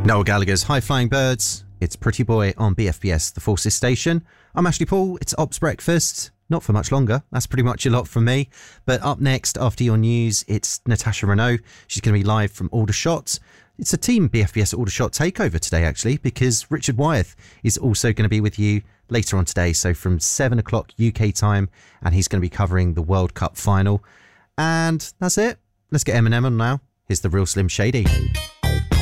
Noel Gallagher's High Flying Birds. It's Pretty Boy on BFBS, the Forces Station. I'm Ashley Paul. It's Ops Breakfast. Not for much longer. That's pretty much a lot from me. But up next, after your news, it's Natasha Renault. She's going to be live from Aldershot. It's a team BFBS Aldershot takeover today, actually, because Richard Wyeth is also going to be with you later on today. So from 7 o'clock UK time, and he's going to be covering the World Cup final. And that's it. Let's get Eminem on now. Here's the real Slim Shady.